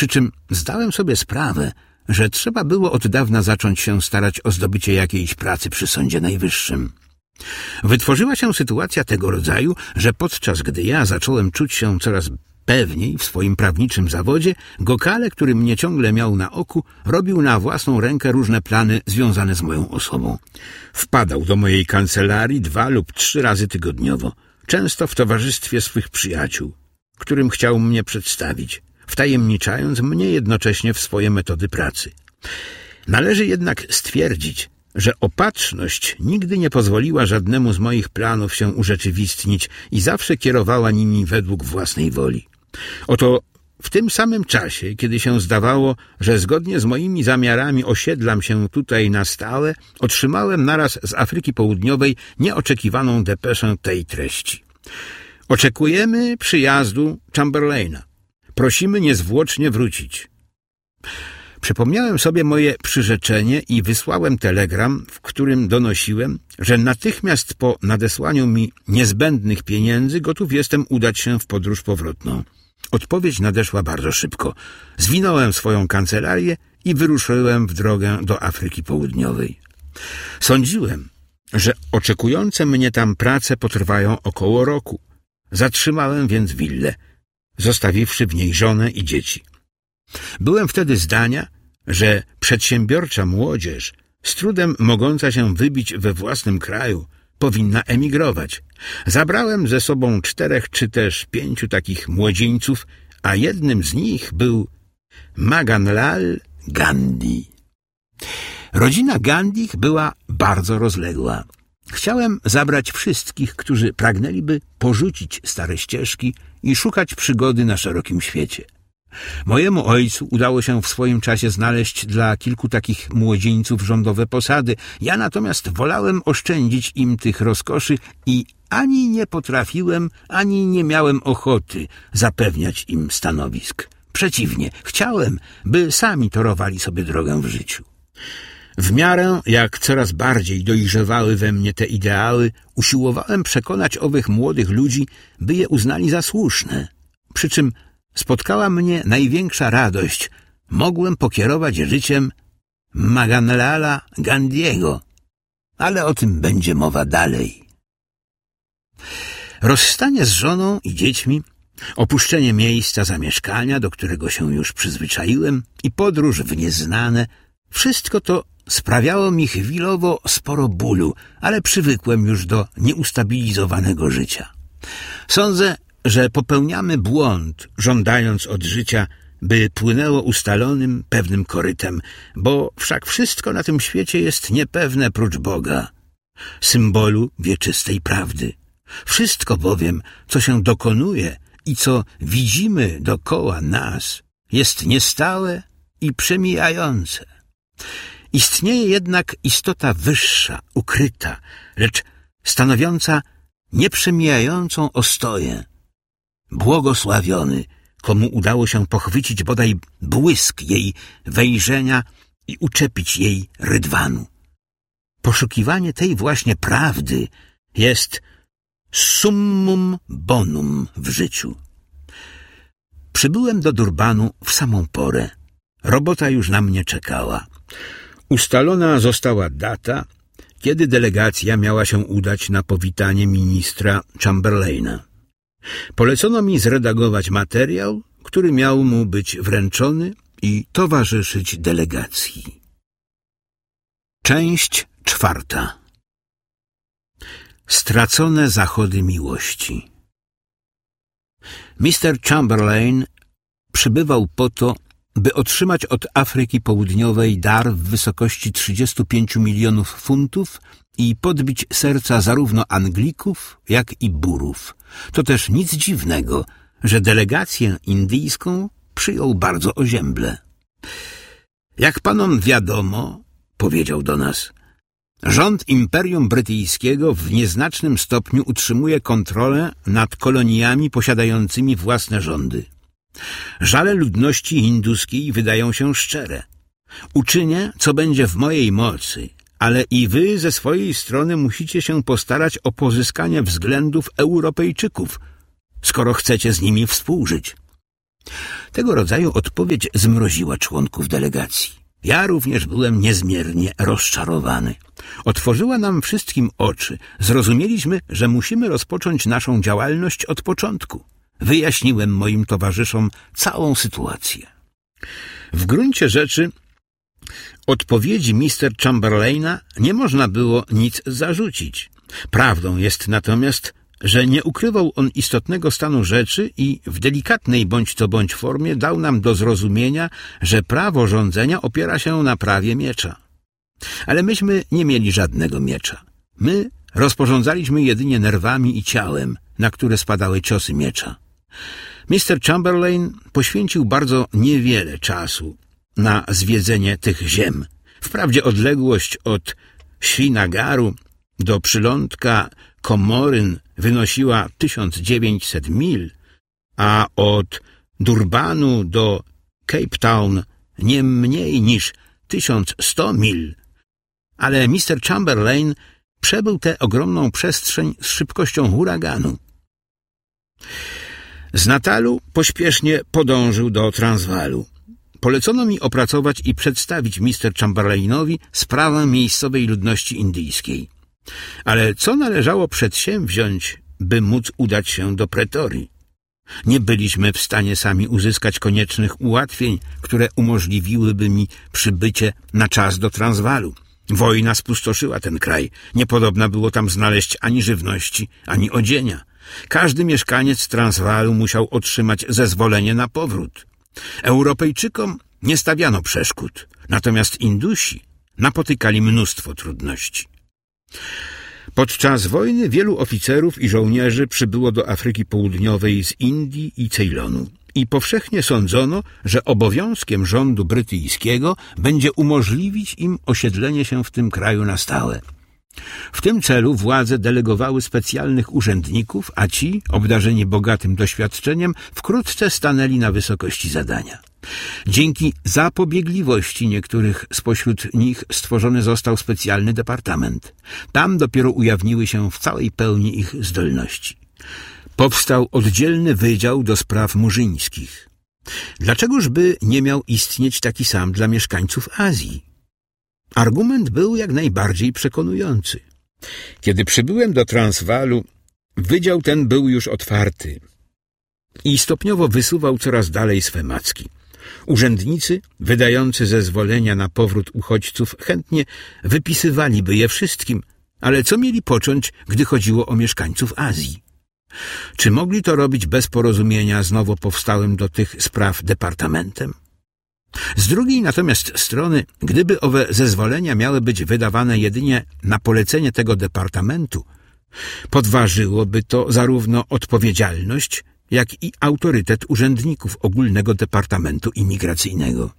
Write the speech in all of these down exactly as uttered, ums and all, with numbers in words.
Przy czym zdałem sobie sprawę, że trzeba było od dawna zacząć się starać o zdobycie jakiejś pracy przy Sądzie Najwyższym. Wytworzyła się sytuacja tego rodzaju, że podczas gdy ja zacząłem czuć się coraz pewniej w swoim prawniczym zawodzie, Gokale, który mnie ciągle miał na oku, robił na własną rękę różne plany związane z moją osobą. Wpadał do mojej kancelarii dwa lub trzy razy tygodniowo, często w towarzystwie swych przyjaciół, którym chciał mnie przedstawić, wtajemniczając mnie jednocześnie w swoje metody pracy. Należy jednak stwierdzić, że opatrzność nigdy nie pozwoliła żadnemu z moich planów się urzeczywistnić i zawsze kierowała nimi według własnej woli. Oto w tym samym czasie, kiedy się zdawało, że zgodnie z moimi zamiarami osiedlam się tutaj na stałe, otrzymałem naraz z Afryki Południowej nieoczekiwaną depeszę tej treści. Oczekujemy przyjazdu Chamberlaina. Prosimy niezwłocznie wrócić. Przypomniałem sobie moje przyrzeczenie i wysłałem telegram, w którym donosiłem, że natychmiast po nadesłaniu mi niezbędnych pieniędzy gotów jestem udać się w podróż powrotną. Odpowiedź nadeszła bardzo szybko. Zwinąłem swoją kancelarię i wyruszyłem w drogę do Afryki Południowej. Sądziłem, że oczekujące mnie tam prace potrwają około roku. Zatrzymałem więc willę, zostawiwszy w niej żonę i dzieci. Byłem wtedy zdania, że przedsiębiorcza młodzież, z trudem mogąca się wybić we własnym kraju, powinna emigrować. Zabrałem ze sobą czterech czy też pięciu takich młodzieńców, a jednym z nich był Maganlal Gandhi. Rodzina Gandhich była bardzo rozległa. Chciałem zabrać wszystkich, którzy pragnęliby porzucić stare ścieżki i szukać przygody na szerokim świecie. Mojemu ojcu udało się w swoim czasie znaleźć dla kilku takich młodzieńców rządowe posady. Ja natomiast wolałem oszczędzić im tych rozkoszy i ani nie potrafiłem, ani nie miałem ochoty zapewniać im stanowisk. Przeciwnie, chciałem, by sami torowali sobie drogę w życiu. W miarę jak coraz bardziej dojrzewały we mnie te ideały, usiłowałem przekonać owych młodych ludzi, by je uznali za słuszne. Przy czym spotkała mnie największa radość. Mogłem pokierować życiem Maganlala Gandhiego, ale o tym będzie mowa dalej. Rozstanie z żoną i dziećmi, opuszczenie miejsca zamieszkania, do którego się już przyzwyczaiłem, i podróż w nieznane, wszystko to sprawiało mi chwilowo sporo bólu, ale przywykłem już do nieustabilizowanego życia. Sądzę, że popełniamy błąd, żądając od życia, by płynęło ustalonym, pewnym korytem, bo wszak wszystko na tym świecie jest niepewne prócz Boga, symbolu wieczystej prawdy. Wszystko bowiem, co się dokonuje i co widzimy dokoła nas, jest niestałe i przemijające. Istnieje jednak istota wyższa, ukryta, lecz stanowiąca nieprzemijającą ostoję. Błogosławiony, komu udało się pochwycić bodaj błysk jej wejrzenia i uczepić jej rydwanu. Poszukiwanie tej właśnie prawdy jest summum bonum w życiu. Przybyłem do Durbanu w samą porę. Robota już na mnie czekała. Ustalona została data, kiedy delegacja miała się udać na powitanie ministra Chamberlaina. Polecono mi zredagować materiał, który miał mu być wręczony i towarzyszyć delegacji. Część czwarta. Stracone zachody miłości. mister Chamberlain przybywał po to, by otrzymać od Afryki Południowej dar w wysokości trzydziestu pięciu milionów funtów i podbić serca zarówno Anglików, jak i Burów. To też nic dziwnego, że delegację indyjską przyjął bardzo ozięble. Jak panom wiadomo, powiedział do nas, rząd Imperium Brytyjskiego w nieznacznym stopniu utrzymuje kontrolę nad koloniami posiadającymi własne rządy. Żale ludności hinduskiej wydają się szczere. Uczynię, co będzie w mojej mocy, ale i wy ze swojej strony musicie się postarać o pozyskanie względów Europejczyków, skoro chcecie z nimi współżyć. Tego rodzaju odpowiedź zmroziła członków delegacji. Ja również byłem niezmiernie rozczarowany. Otworzyła nam wszystkim oczy. Zrozumieliśmy, że musimy rozpocząć naszą działalność od początku. Wyjaśniłem moim towarzyszom całą sytuację. W gruncie rzeczy odpowiedzi mister Chamberlaina nie można było nic zarzucić. Prawdą jest natomiast, że nie ukrywał on istotnego stanu rzeczy i w delikatnej bądź co bądź formie dał nam do zrozumienia, że prawo rządzenia opiera się na prawie miecza. Ale myśmy nie mieli żadnego miecza. My rozporządzaliśmy jedynie nerwami i ciałem, na które spadały ciosy miecza. mister Chamberlain poświęcił bardzo niewiele czasu na zwiedzenie tych ziem. Wprawdzie odległość od Srinagaru do przylądka Komoryn wynosiła tysiąc dziewięćset mil, a od Durbanu do Cape Town nie mniej niż tysiąc sto mil. Ale mister Chamberlain przebył tę ogromną przestrzeń z szybkością huraganu. Z Natalu pośpiesznie podążył do Transwaalu. Polecono mi opracować i przedstawić mister Chamberlainowi sprawę miejscowej ludności indyjskiej. Ale co należało przedsięwziąć, by móc udać się do Pretorii? Nie byliśmy w stanie sami uzyskać koniecznych ułatwień, które umożliwiłyby mi przybycie na czas do Transwaalu. Wojna spustoszyła ten kraj. Niepodobna było tam znaleźć ani żywności, ani odzienia. Każdy mieszkaniec Transwaalu musiał otrzymać zezwolenie na powrót. Europejczykom nie stawiano przeszkód, natomiast Indusi napotykali mnóstwo trudności. Podczas wojny wielu oficerów i żołnierzy przybyło do Afryki Południowej z Indii i Ceylonu i powszechnie sądzono, że obowiązkiem rządu brytyjskiego będzie umożliwić im osiedlenie się w tym kraju na stałe. W tym celu władze delegowały specjalnych urzędników, a ci, obdarzeni bogatym doświadczeniem, wkrótce stanęli na wysokości zadania. Dzięki zapobiegliwości niektórych spośród nich stworzony został specjalny departament. Tam dopiero ujawniły się w całej pełni ich zdolności. Powstał oddzielny wydział do spraw murzyńskich. Dlaczegoż by nie miał istnieć taki sam dla mieszkańców Azji? Argument był jak najbardziej przekonujący. Kiedy przybyłem do Transwaalu, wydział ten był już otwarty i stopniowo wysuwał coraz dalej swe macki. Urzędnicy, wydający zezwolenia na powrót uchodźców, chętnie wypisywaliby je wszystkim, ale co mieli począć, gdy chodziło o mieszkańców Azji? Czy mogli to robić bez porozumienia z nowo powstałym do tych spraw departamentem? Z drugiej natomiast strony, gdyby owe zezwolenia miały być wydawane jedynie na polecenie tego departamentu, podważyłoby to zarówno odpowiedzialność, jak i autorytet urzędników Ogólnego Departamentu Imigracyjnego.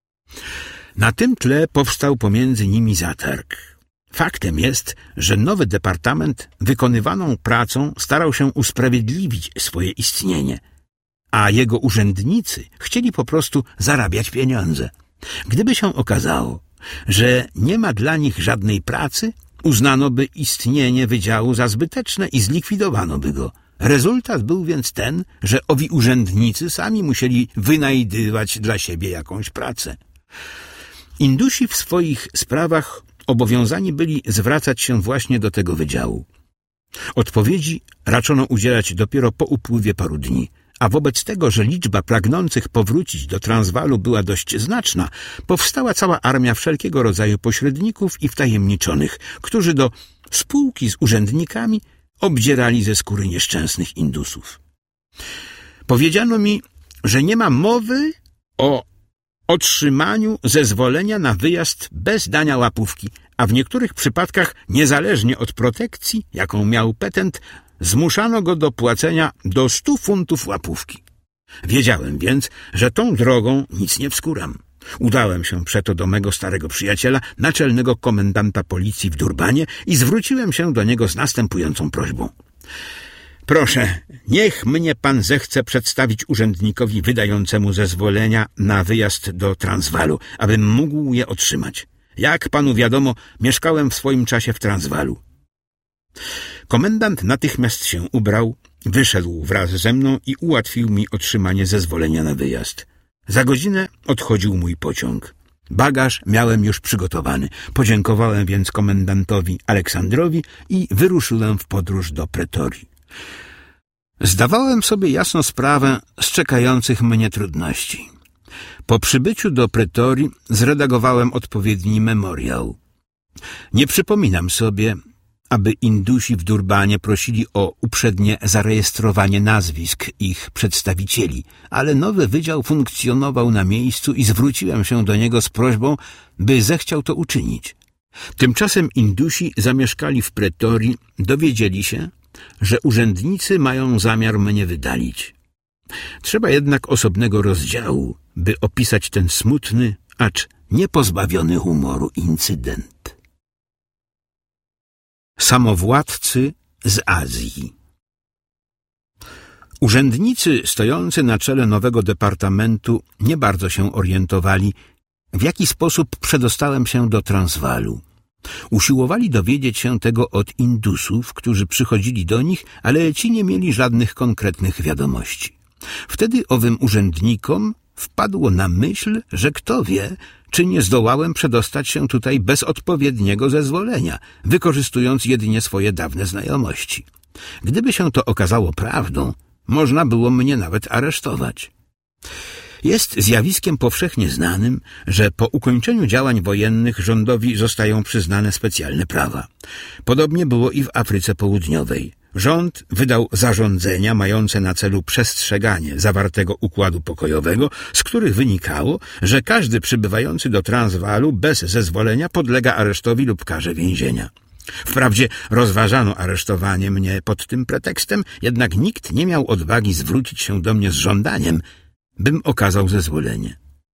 Na tym tle powstał pomiędzy nimi zatarg. Faktem jest, że nowy departament wykonywaną pracą starał się usprawiedliwić swoje istnienie, a jego urzędnicy chcieli po prostu zarabiać pieniądze. Gdyby się okazało, że nie ma dla nich żadnej pracy, uznano by istnienie wydziału za zbyteczne i zlikwidowano by go. Rezultat był więc ten, że owi urzędnicy sami musieli wynajdywać dla siebie jakąś pracę. Indusi w swoich sprawach obowiązani byli zwracać się właśnie do tego wydziału. Odpowiedzi raczono udzielać dopiero po upływie paru dni, a wobec tego, że liczba pragnących powrócić do Transwaalu była dość znaczna, powstała cała armia wszelkiego rodzaju pośredników i wtajemniczonych, którzy do spółki z urzędnikami obdzierali ze skóry nieszczęsnych Indusów. Powiedziano mi, że nie ma mowy o otrzymaniu zezwolenia na wyjazd bez dania łapówki, a w niektórych przypadkach, niezależnie od protekcji, jaką miał petent, zmuszano go do płacenia do stu funtów łapówki. Wiedziałem więc, że tą drogą nic nie wskuram. Udałem się przeto do mego starego przyjaciela, naczelnego komendanta policji w Durbanie i zwróciłem się do niego z następującą prośbą. Proszę, niech mnie pan zechce przedstawić urzędnikowi wydającemu zezwolenia na wyjazd do Transwaalu, abym mógł je otrzymać. Jak panu wiadomo, mieszkałem w swoim czasie w Transwaalu. Komendant natychmiast się ubrał, wyszedł wraz ze mną i ułatwił mi otrzymanie zezwolenia na wyjazd. Za godzinę odchodził mój pociąg. Bagaż miałem już przygotowany. Podziękowałem więc komendantowi Aleksandrowi i wyruszyłem w podróż do Pretorii. Zdawałem sobie jasno sprawę z czekających mnie trudności. Po przybyciu do Pretorii zredagowałem odpowiedni memoriał. Nie przypominam sobie, aby Indusi w Durbanie prosili o uprzednie zarejestrowanie nazwisk ich przedstawicieli, ale nowy wydział funkcjonował na miejscu i zwróciłem się do niego z prośbą, by zechciał to uczynić. Tymczasem Indusi zamieszkali w Pretorii, dowiedzieli się, że urzędnicy mają zamiar mnie wydalić. Trzeba jednak osobnego rozdziału, by opisać ten smutny, acz niepozbawiony humoru incydent. Samowładcy z Azji. Urzędnicy stojący na czele nowego departamentu nie bardzo się orientowali, w jaki sposób przedostałem się do Transwaalu. Usiłowali dowiedzieć się tego od Indusów, którzy przychodzili do nich, ale ci nie mieli żadnych konkretnych wiadomości. Wtedy owym urzędnikom wpadło na myśl, że kto wie, czy nie zdołałem przedostać się tutaj bez odpowiedniego zezwolenia, wykorzystując jedynie swoje dawne znajomości. Gdyby się to okazało prawdą, można było mnie nawet aresztować. Jest zjawiskiem powszechnie znanym, że po ukończeniu działań wojennych rządowi zostają przyznane specjalne prawa. Podobnie było i w Afryce Południowej. Rząd wydał zarządzenia mające na celu przestrzeganie zawartego układu pokojowego, z których wynikało, że każdy przybywający do Transwaalu bez zezwolenia podlega aresztowi lub karze więzienia. Wprawdzie rozważano aresztowanie mnie pod tym pretekstem, jednak nikt nie miał odwagi zwrócić się do mnie z żądaniem, bym okazał zezwolenie.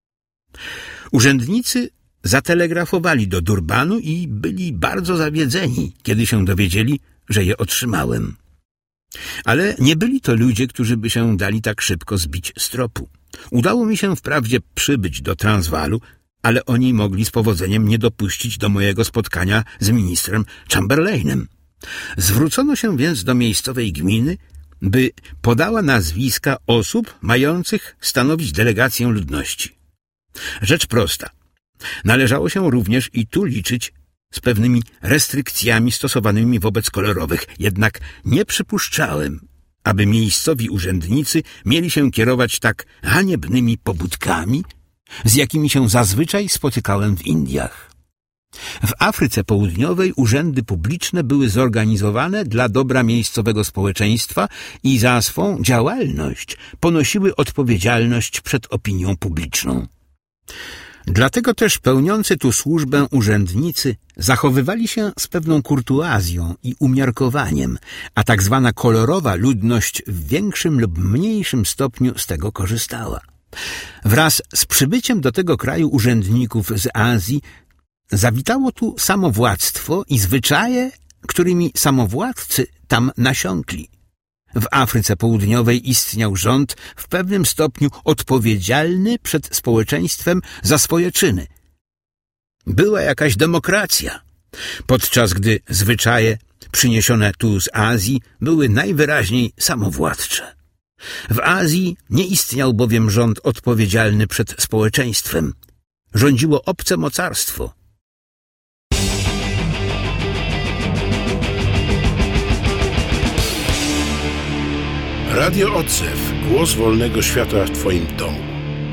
Urzędnicy zatelegrafowali do Durbanu i byli bardzo zawiedzeni, kiedy się dowiedzieli, że je otrzymałem. Ale nie byli to ludzie, którzy by się dali tak szybko zbić z tropu. Udało mi się wprawdzie przybyć do Transwaalu, ale oni mogli z powodzeniem nie dopuścić do mojego spotkania z ministrem Chamberlainem. Zwrócono się więc do miejscowej gminy, by podała nazwiska osób mających stanowić delegację ludności. Rzecz prosta. Należało się również i tu liczyć z pewnymi restrykcjami stosowanymi wobec kolorowych, jednak nie przypuszczałem, aby miejscowi urzędnicy mieli się kierować tak haniebnymi pobudkami, z jakimi się zazwyczaj spotykałem w Indiach. W Afryce Południowej urzędy publiczne były zorganizowane dla dobra miejscowego społeczeństwa i za swą działalność ponosiły odpowiedzialność przed opinią publiczną. Dlatego też pełniący tu służbę urzędnicy zachowywali się z pewną kurtuazją i umiarkowaniem, a tak zwana kolorowa ludność w większym lub mniejszym stopniu z tego korzystała. Wraz z przybyciem do tego kraju urzędników z Azji zawitało tu samowładztwo i zwyczaje, którymi samowładcy tam nasiąkli. W Afryce Południowej istniał rząd w pewnym stopniu odpowiedzialny przed społeczeństwem za swoje czyny. Była jakaś demokracja, podczas gdy zwyczaje przyniesione tu z Azji były najwyraźniej samowładcze. W Azji nie istniał bowiem rząd odpowiedzialny przed społeczeństwem. Rządziło obce mocarstwo. Radio Odzew. Głos wolnego świata w Twoim domu.